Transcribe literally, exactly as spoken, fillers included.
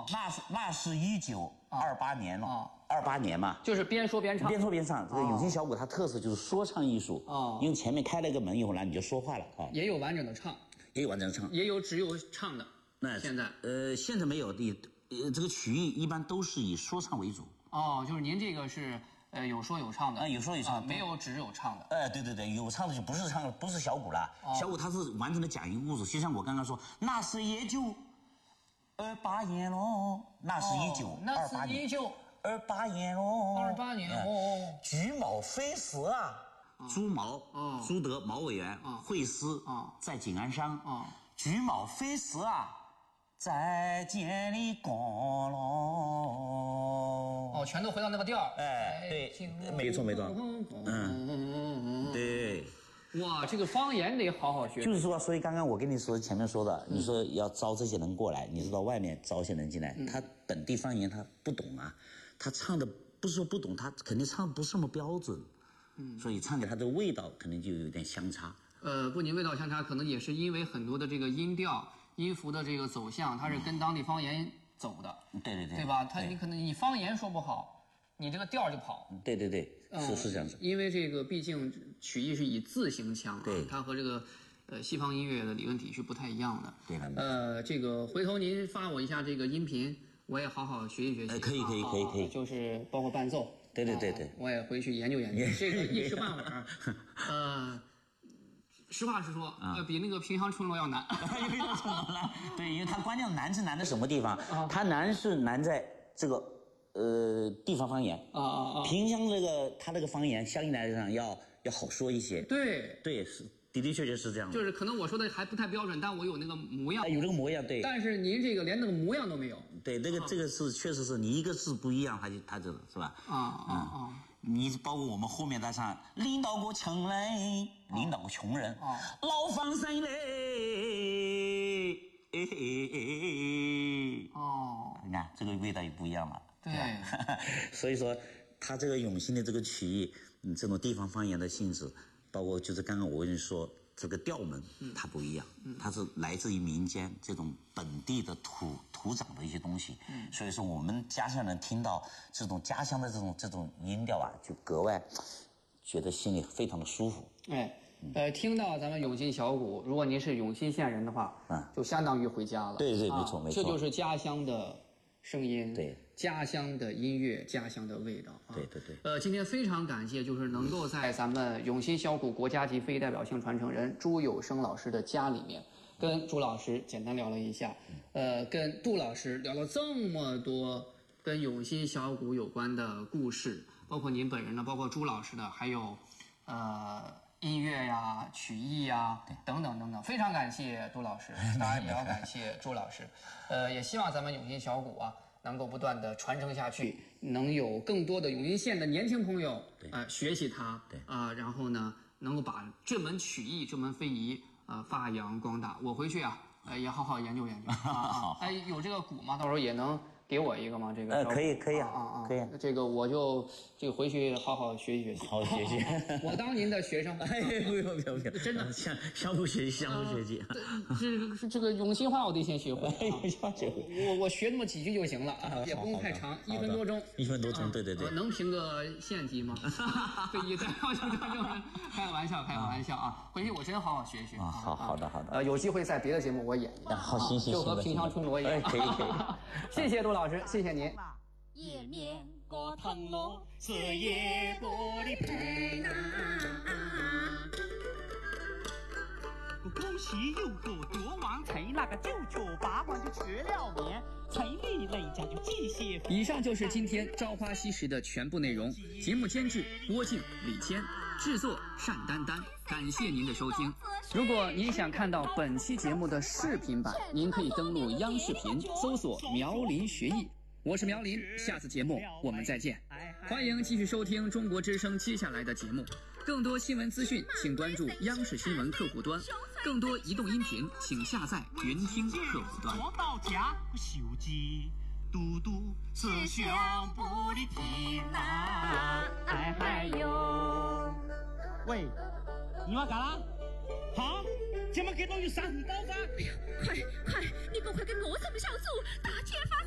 那是那是一九二八年了，二八年嘛， 就是边说边唱， 边说边唱。这个永兴小鼓它特色就是说唱艺术啊， 因为前面开了一个门以后呢，你就说话了啊， 也有完整的唱， 也有完整的唱， 也有只有唱的。 那现在呃现在没有的，呃这个曲艺一般都是以说唱为主。 哦，就是您这个是。呃，有说有唱的， 啊，有说有唱， 啊、没有只有唱的。 哎、呃，对对对，有唱的就不是唱，不是小鼓了，哦、小鼓它是完整的讲一个故事，就像我刚刚说，那是也就二八年喽，那是一九二八年， 那是一九二八年喽， 二八年哦， 菊毛飞时啊，朱毛， 哦， 朱德毛委员会师啊， 在景安山， 啊， 菊毛飞时啊。再见你光喽！ 哦，全都回到那个调儿。 哎，对，没错没错。嗯，对。 哇，这个方言得好好学。 就是说，所以刚刚我跟你说前面说的，你说要招这些人过来，你知道外面招些人进来，他本地方言他不懂啊，他唱的不是说不懂，他肯定唱不是那么标准。嗯，所以唱起来它的味道可能就有点相差。 呃，不仅味道相差，可能也是因为很多的这个音调。音符的这个走向，它是跟当地方言走的， 嗯、对对对， 对吧？它你可能你方言说不好，你这个调就跑。 对对对， 嗯、 是是这样子。 因为这个毕竟曲艺是以字形腔、啊， 对， 它和这个呃西方音乐的理论体是不太一样的。 对的。 呃，这个回头您发我一下这个音频，我也好好学习学习。 呃，可以可以可以可以， 就是包括伴奏。 对对对对， 啊、我也回去研究研究这个一时半会儿，呃。实话实说，呃，比那个平乡春罗要难。 平乡春罗难，对，因为它关键难是难在什么地方？啊、它难是难在这个呃地方方言。 啊啊啊！ 萍乡这个它这个方言相应来讲要要好说一些。 对对，是的的确确是这样。 就是可能我说的还不太标准，但我有那个模样。 哎、有这个模样，对。 但是您这个连那个模样都没有。 对，这个、啊、这个是确实是你一个字不一样，它就它这个是吧？ 啊啊啊！ 你包括我们后面在唱，领导过穷人，领导过穷人， 哦、 老方生嘞，哎哎哎哦， 你看这个味道也不一样了， 对， 所以说他这个永兴的这个曲艺，嗯，这种地方方言的性质，包括就是刚刚我跟你说。这个调门它不一样，嗯、它是来自于民间这种本地的土土长的一些东西，嗯、所以说我们家乡人听到这种家乡的这种这种音调啊，就格外觉得心里非常的舒服。 哎，呃，听到咱们永兴小鼓，如果您是永兴县人的话，嗯，就相当于回家了。 对对，没错没错， 这就是家乡的声音， 对， 家乡的音乐，家乡的味道啊。 对对对。 呃，今天非常感谢，就是能够在咱们永兴小鼓国家级非代表性传承人朱有生老师的家里面，跟朱老师简单聊了一下，呃，跟杜老师聊了这么多跟永兴小鼓有关的故事，包括您本人的，包括朱老师的，还有呃音乐呀、曲艺呀等等等等，非常感谢杜老师，当然也要感谢朱老师，呃，也希望咱们永兴小鼓啊能够不断的传承下去，能有更多的永兴县的年轻朋友啊、呃、学习它， 对啊、呃，然后呢能够把这门曲艺、这门非遗呃发扬光大。我回去啊，呃也好好研究研究啊。哎，有这个鼓吗？到时候也能给我一个吗？这个呃，可以可以啊啊啊， 可以。 这个我就这个回去好好学习学习， 好好学习。 我当您的学生。 哎，不用不用不用， 真的相相互学习，相互学习。 这这这个永兴话我得先学会， 永兴话学会。 我我学那么几句就行了啊，也不用太长，一分多钟。 一分多钟，对对对。 能评个县级吗？非遗代表性传承人，开个玩笑，开个玩笑啊！回去我真好好学学啊。好好的好的。 呃，有机会在别的节目我演一演。 好，行行行。 就和平乡春罗一样。 可以可以。 谢谢杜老师，谢谢您。 也面过藤萝，是也不的陪呐。恭喜有个夺王才，那个九九八关就吃了面，彩礼累家就这些。 以上就是今天朝花夕拾的全部内容。节目监制郭靖、李谦，制作单丹丹。感谢您的收听。如果您想看到本期节目的视频版，您可以登录央视频搜索苗林学艺。我是苗林，下次节目我们再见。欢迎继续收听中国之声接下来的节目，更多新闻资讯请关注央视新闻客户端，更多移动音频请下载云听客户端。 做到家手机嘟嘟是胸部的皮囊，哎嗨哟！喂，你要干啦？好，今晚给老有三红包发。 哎呀，快快，你赶快给我们小组大揭发！